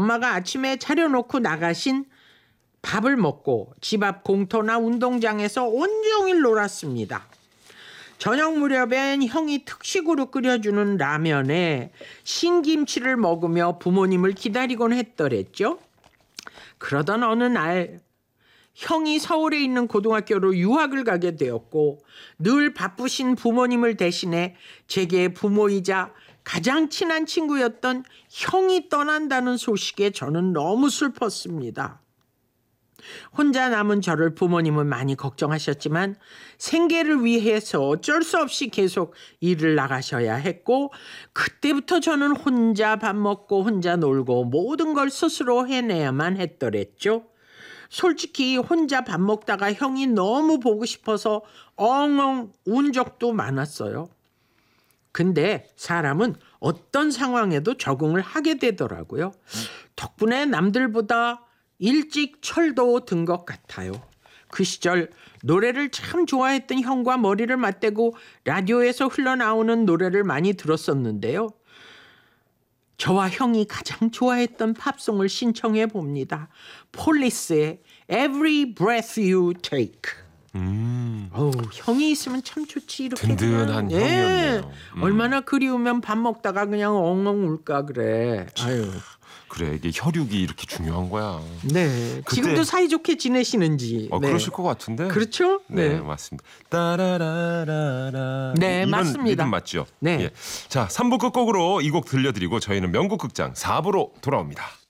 엄마가 아침에 차려놓고 나가신 밥을 먹고 집 앞 공터나 운동장에서 온종일 놀았습니다. 저녁 무렵엔 형이 특식으로 끓여주는 라면에 신김치를 먹으며 부모님을 기다리곤 했더랬죠. 그러던 어느 날 형이 서울에 있는 고등학교로 유학을 가게 되었고 늘 바쁘신 부모님을 대신해 제게 부모이자 가장 친한 친구였던 형이 떠난다는 소식에 저는 너무 슬펐습니다. 혼자 남은 저를 부모님은 많이 걱정하셨지만 생계를 위해서 어쩔 수 없이 계속 일을 나가셔야 했고 그때부터 저는 혼자 밥 먹고 혼자 놀고 모든 걸 스스로 해내야만 했더랬죠. 솔직히 혼자 밥 먹다가 형이 너무 보고 싶어서 엉엉 운 적도 많았어요. 근데 사람은 어떤 상황에도 적응을 하게 되더라고요. 덕분에 남들보다 일찍 철도 든 것 같아요. 그 시절 노래를 참 좋아했던 형과 머리를 맞대고 라디오에서 흘러나오는 노래를 많이 들었었는데요. 저와 형이 가장 좋아했던 팝송을 신청해 봅니다. 폴리스의 Every Breath You Take. 형이 있으면 참 좋지. 이렇게 든든한 형이었네요. 얼마나 그리우면 밥 먹다가 그냥 엉엉 울까 그래. 아유. 그래, 이게 혈육이 이렇게 중요한 거야. 네. 그때... 지금도 사이좋게 지내시는지. 네. 그러실 것 같은데. 그렇죠? 네, 맞습니다. 따라라라라. 네, 이런 맞습니다. 리듬 맞죠? 네. 예. 자, 3부 끝곡으로 이 곡 들려드리고 저희는 명곡극장 4부로 돌아옵니다.